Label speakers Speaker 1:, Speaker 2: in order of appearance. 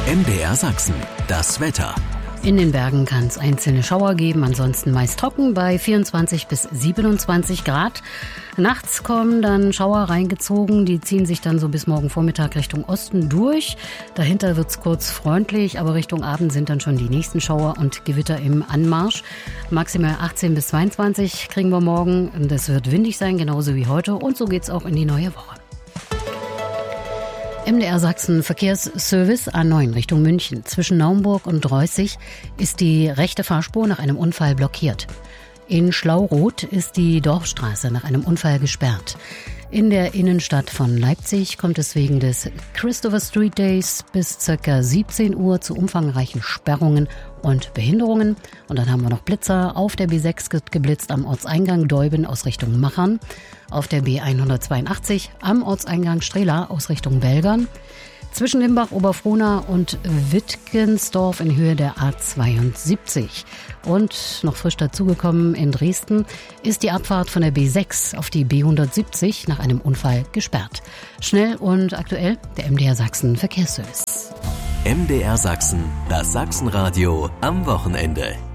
Speaker 1: MDR Sachsen, das Wetter.
Speaker 2: In den Bergen kann es einzelne Schauer geben, ansonsten meist trocken bei 24 bis 27 Grad. Nachts kommen dann Schauer reingezogen, die ziehen sich dann so bis morgen Vormittag Richtung Osten durch. Dahinter wird es kurz freundlich, aber Richtung Abend sind dann schon die nächsten Schauer und Gewitter im Anmarsch. Maximal 18 bis 22 kriegen wir morgen und es wird windig sein, genauso wie heute, und so geht's auch in die neue Woche. MDR Sachsen Verkehrsservice A9 Richtung München. Zwischen Naumburg und Reußig ist die rechte Fahrspur nach einem Unfall blockiert. In Schlauroth ist die Dorfstraße nach einem Unfall gesperrt. In der Innenstadt von Leipzig kommt es wegen des Christopher Street Days bis ca. 17 Uhr zu umfangreichen Sperrungen und Behinderungen. Und dann haben wir noch Blitzer. Auf der B6 wird geblitzt am Ortseingang Deuben aus Richtung Machern. Auf der B182 am Ortseingang Strehla aus Richtung Belgern. Zwischen Limbach, Oberfrohna und Wittgensdorf in Höhe der A72. Und noch frisch dazugekommen in Dresden ist die Abfahrt von der B6 auf die B170 nach einem Unfall gesperrt. Schnell und aktuell der MDR Sachsen Verkehrsservice.
Speaker 1: MDR Sachsen, das Sachsenradio am Wochenende.